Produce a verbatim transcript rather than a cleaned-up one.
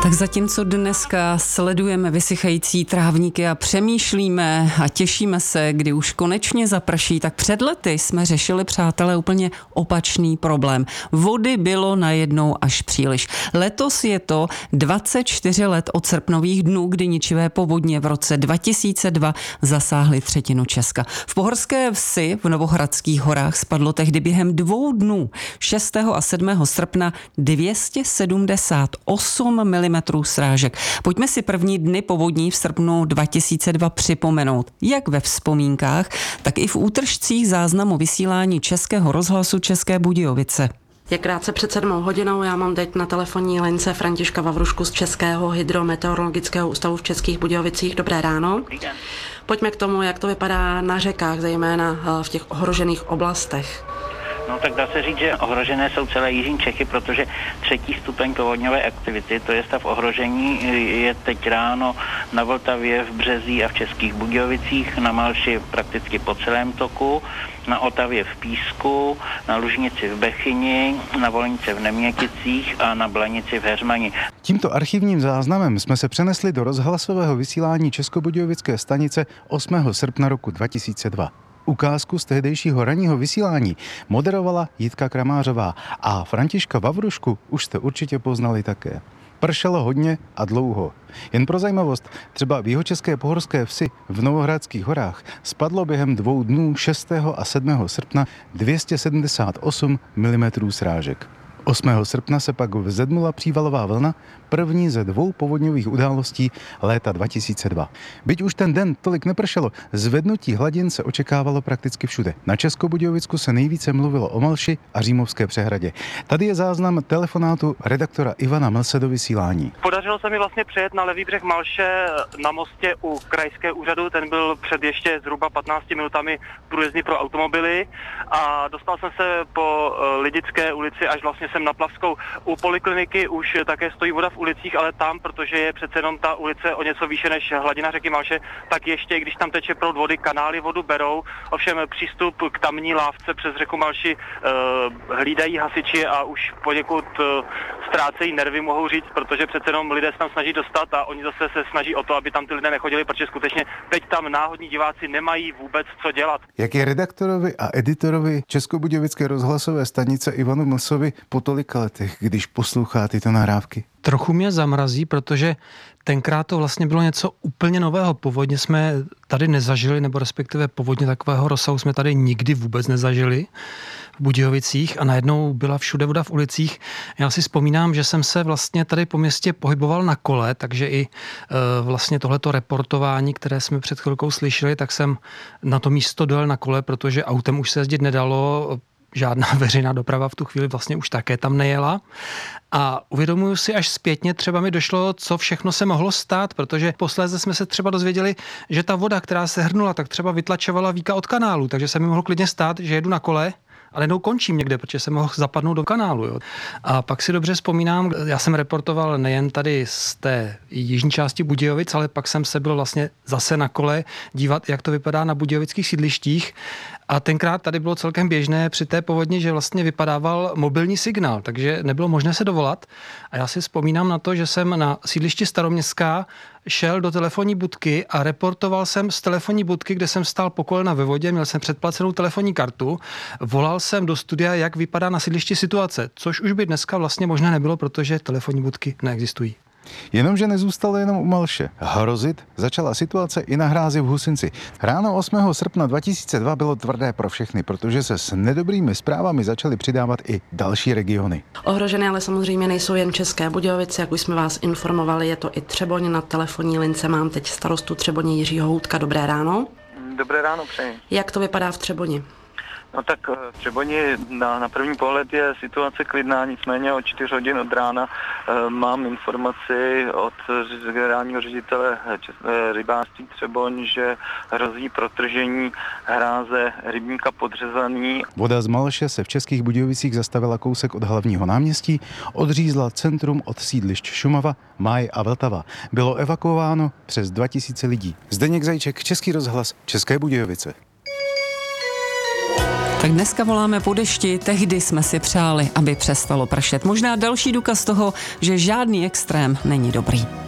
Tak zatímco dneska sledujeme vysychající trávníky a přemýšlíme a těšíme se, kdy už konečně zaprší, tak před lety jsme řešili, přátelé, úplně opačný problém. Vody bylo najednou až příliš. Letos je to dvacet čtyři let od srpnových dnů, kdy ničivé povodně v roce dva tisíce dva zasáhly třetinu Česka. V Pohorské Vsi v Novohradských horách spadlo tehdy během dvou dnů šestého a sedmého srpna dvě stě sedmdesát osm milimetrů srážek. Pojďme si první dny povodní v srpnu dva tisíce dva připomenout, jak ve vzpomínkách, tak i v útržcích záznamu vysílání Českého rozhlasu České Budějovice. Je krátce před sedmou hodinou, já mám teď na telefonní lince Františka Vavrušku z Českého hydrometeorologického ústavu v Českých Budějovicích. Dobré ráno. Pojďme k tomu, jak to vypadá na řekách, zejména v těch ohrožených oblastech. No tak dá se říct, že ohrožené jsou celé jižní Čechy, protože třetí stupeň povodňové aktivity, to je stav ohrožení, je teď ráno na Vltavě, v Březí a v Českých Budějovicích, na Malši prakticky po celém toku, na Otavě v Písku, na Lužnici v Bechyni, na Volnice v Neměticích a na Blanici v Heřmani. Tímto archivním záznamem jsme se přenesli do rozhlasového vysílání Českobudějovické stanice osmého srpna roku dva tisíce dva. Ukázku z tehdejšího ranního vysílání moderovala Jitka Kramářová a Františka Vavrušku už jste určitě poznali také. Pršelo hodně a dlouho. Jen pro zajímavost, třeba v jihočeské Pohorské Vsi v Novohradských horách spadlo během dvou dnů šestého a sedmého srpna dvě stě sedmdesát osm milimetrů srážek. osmého srpna se pak vzedmula přívalová vlna, první ze dvou povodňových událostí léta dva tisíce dva. Byť už ten den tolik nepršelo, zvednutí hladin se očekávalo prakticky všude. Na Českobudějovicku se nejvíce mluvilo o Malši a Římovské přehradě. Tady je záznam telefonátu redaktora Ivana Mlse do vysílání. Podařilo se mi vlastně přejet na levý břeh Malše na mostě u krajské úřadu. Ten byl před ještě zhruba patnácti minutami průjezdný pro automobily a dostal jsem se po Lidické ulici až vlastně jsem na Plavskou. U polikliniky už také stojí voda v ulicích, ale tam, protože je přece jenom ta ulice o něco výše než hladina řeky Malše, tak ještě, když tam teče proud vody, kanály vodu berou. Ovšem přístup k tamní lávce přes řeku Malši uh, hlídají hasiči a už poněkud uh, ztrácejí nervy, mohou říct, protože přece jenom lidé se tam snaží dostat a oni zase se snaží o to, aby tam ty lidé nechodili, protože skutečně teď tam náhodní diváci nemají vůbec co dělat. Jak je redaktorovi a editorovi Českobudějovické rozhlasové stanice Ivanu Mlsovi po tolika letech, když poslouchá tyto nahrávky? Trochu mě zamrazí, protože tenkrát to vlastně bylo něco úplně nového. Povodně jsme tady nezažili, nebo respektive povodně takového rozsahu jsme tady nikdy vůbec nezažili v Budějovicích a najednou byla všude voda v ulicích. Já si vzpomínám, že jsem se vlastně tady po městě pohyboval na kole, takže i e, vlastně tohleto reportování, které jsme před chvilkou slyšeli, tak jsem na to místo dojel na kole, protože autem už se jezdit nedalo, žádná veřejná doprava v tu chvíli vlastně už také tam nejela. A uvědomuji si až zpětně, třeba mi došlo, co všechno se mohlo stát, protože posléze jsme se třeba dozvěděli, že ta voda, která se hrnula, tak třeba vytlačovala víka od kanálu, takže se mi mohlo klidně stát, že jedu na kole, ale jednou končím někde, protože jsem mohl zapadnout do kanálu. Jo. A pak si dobře vzpomínám, já jsem reportoval nejen tady z té jižní části Budějovic, ale pak jsem se byl vlastně zase na kole dívat, jak to vypadá na budějovických sídlištích. A tenkrát tady bylo celkem běžné při té povodni, že vlastně vypadával mobilní signál, takže nebylo možné se dovolat. A já si vzpomínám na to, že jsem na sídlišti Staroměstská šel do telefonní budky a reportoval jsem z telefonní budky, kde jsem stál po kolena ve vodě, měl jsem předplacenou telefonní kartu, volal jsem do studia, jak vypadá na sídlišti situace, což už by dneska vlastně možné nebylo, protože telefonní budky neexistují. Jenomže nezůstalo jenom u Malše. Hrozit začala situace i na hrázi v Husinci. Ráno osmého srpna dva tisíce dva bylo tvrdé pro všechny, protože se s nedobrými zprávami začaly přidávat i další regiony. Ohrožené ale samozřejmě nejsou jen České Budějovice, jak už jsme vás informovali, je to i Třeboň. Na telefonní lince mám teď starostu Třeboně Jiřího Houtka. Dobré ráno. Dobré ráno, přeji. Jak to vypadá v Třeboni? No tak v Třeboni na, na první pohled je situace klidná, nicméně o čtyři hodin od rána e, mám informaci od generálního ředitele e, rybářství Třeboň, že hrozí protržení hráze rybníka Podřezaný. Voda z Malše se v Českých Budějovicích zastavila kousek od hlavního náměstí, odřízla centrum od sídlišť Šumava, Máj a Vltava. Bylo evakuováno přes dva tisíce lidí. Zdeněk Zajíček, Český rozhlas, České Budějovice. Tak dneska voláme po dešti, tehdy jsme si přáli, aby přestalo pršet. Možná další důkaz toho, že žádný extrém není dobrý.